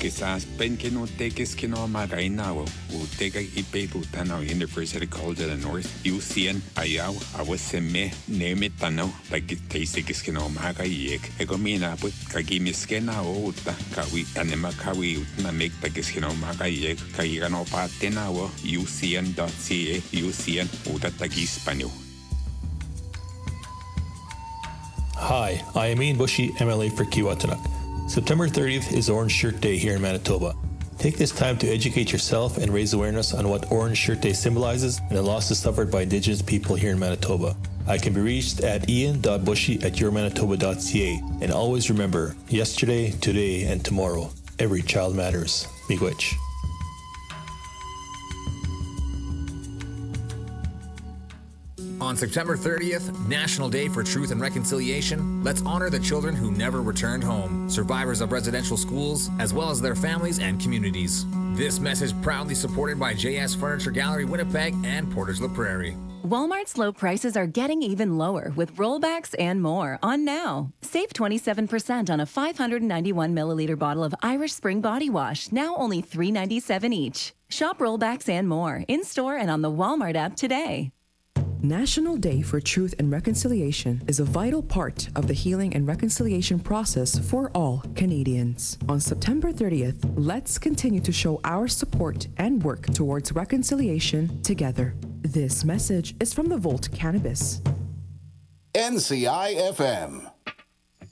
quizás pen que no te que es que no magainao o tega y pelutano University College of the North UCN ayao awaseme neme tano like te que es que no magaiek egomina but kagimiskena o ta kawi anema kawi na make que es que no magaiek kaigano patena o ucn.ca UCN o tatagi Spanish. Hi, I am Ian Bushy, MLA for Kiwatanuk. September 30th is Orange Shirt Day here in Manitoba. Take this time to educate yourself and raise awareness on what Orange Shirt Day symbolizes and the losses suffered by Indigenous people here in Manitoba. I can be reached at ian.bushy@yourmanitoba.ca. And always remember, yesterday, today, and tomorrow, every child matters. Miigwech. On September 30th, National Day for Truth and Reconciliation, let's honor the children who never returned home, survivors of residential schools, as well as their families and communities. This message proudly supported by JS Furniture Gallery Winnipeg and Portage La Prairie. Walmart's low prices are getting even lower with rollbacks and more on now. Save 27% on a 591 milliliter bottle of Irish Spring Body Wash, now only $3.97 each. Shop rollbacks and more in-store and on the Walmart app today. National Day for Truth and Reconciliation is a vital part of the healing and reconciliation process for all Canadians. On September 30th, let's continue to show our support and work towards reconciliation together. This message is from the Volt Cannabis. NCI FM.